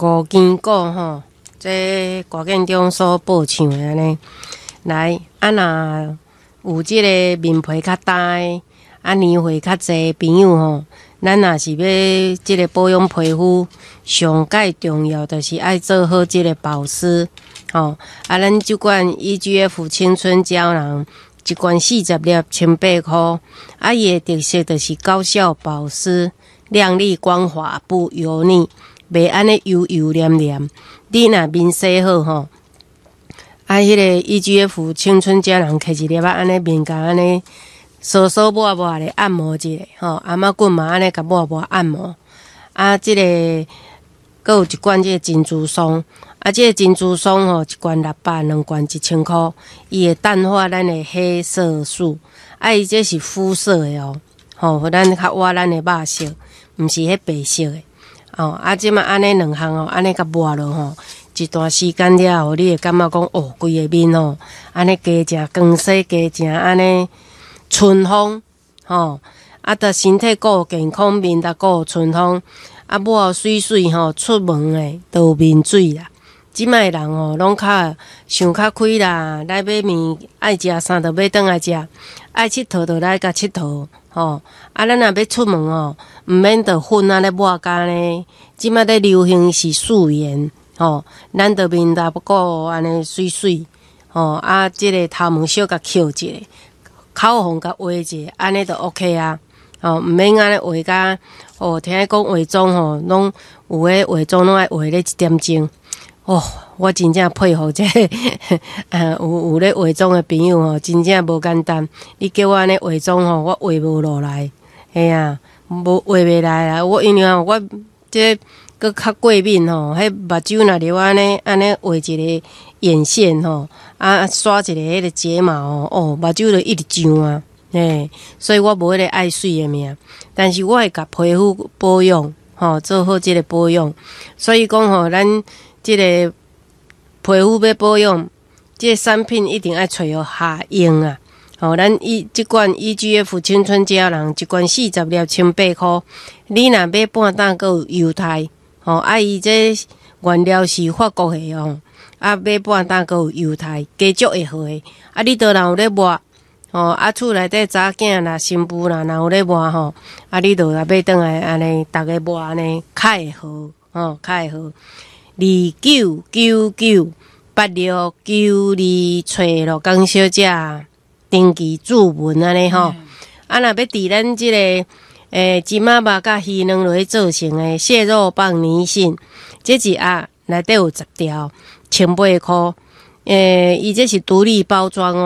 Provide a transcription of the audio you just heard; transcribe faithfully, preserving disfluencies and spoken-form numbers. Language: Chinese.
五间果吼，这歌建中所报唱的安尼。来，啊若有即个面皮较干，啊年岁较济朋友吼，咱若是要即个保养皮肤，上介重要就是爱做好即个保湿。吼、哦，啊，咱即款 E G F 青春胶囊，一罐四十粒，千八箍。啊，伊的特色就是高效保湿、亮丽光滑、不油腻，袂安尼油油黏黏。你若面洗好吼，啊，迄、那个 E G F 青春胶囊摕一粒啊，安尼面甲安尼搔搔抹抹咧按摩一下，吼、哦，阿妈棍嘛安尼甲抹抹按摩。啊，即、这个阁有一罐即个珍珠霜。啊，即、这个珍珠霜吼，一罐六百，两罐一千箍，伊会淡化咱的黑色素。啊，伊这是肤色的哦，吼、哦，互咱较活咱的肉色，毋是迄白色的。哦，啊，即马安尼两项哦，安尼甲抹落吼，一段时间了后，你会感觉讲哦，规个面哦，安尼加正光洗，加正安尼春风，吼、哦，啊，得身体顾健康，面搭顾春风，啊，抹水水吼，出门诶都有面水啦。即摆人哦，拢较想较开啦，来买面爱食啥就要转来食，爱佚佗就来甲佚佗，吼、啊，咱若要出门哦，毋免着粉啊咧抹干呢。即摆咧流行是素颜，吼、咱着面搭不顾安尼水水，吼、啊，即、这个头毛小甲翘一下，口红甲画一下，安尼就 OK 啊。哦，毋免安尼画甲，哦，听讲化妆吼，拢有诶化妆拢爱画咧一点钟。哦，我真正佩服这个呃有有咧化妆的朋友吼，真正无简单。你叫我安尼化妆吼，我画无落来，嘿啊，无画袂来啦。我因为吼，我这搁较过敏吼，迄目睭若流安尼安尼画一个眼线吼，啊刷一个迄个睫毛哦，哦目睭就一直痒啊，嘿，所以我无迄个爱水的命，但是我会甲皮肤保养吼，做好即个保养，所以讲吼，咱。即个皮肤要保养，即个产品一定爱找互下用啊！吼、哦，咱伊即罐 E G F 青春胶囊一罐四十粒，千八箍。你若买半担，阁有优待。吼、哦，啊，伊这原料是法国的哦，啊，买半担阁有优待，加足会好诶。啊，你倒若有咧抹，吼、哦，啊，厝内底查囝啦、新妇啦，若有咧抹吼，啊，你倒来买转来安尼，逐个抹安尼，较会好，吼，较会好。二九九九八六九二找罗江小姐登记注文安尼吼，啊若要伫咱即、这个诶金马肉甲鱼卵落去做成诶蟹肉棒泥性，这一盒内底有十条，千八箍，诶，伊这是独立包装哦。